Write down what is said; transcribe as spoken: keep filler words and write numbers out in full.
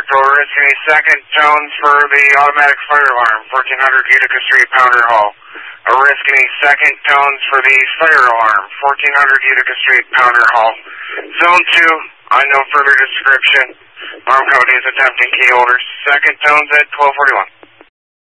Central, risk any second tones for the automatic fire alarm, fourteen hundred Utica Street, Pounder Hall. A risk any second tones for the fire alarm, fourteen hundred Utica Street, Pounder Hall. Zone two, I know further description. Alarm company is attempting key holders. Second tones at twelve forty-one.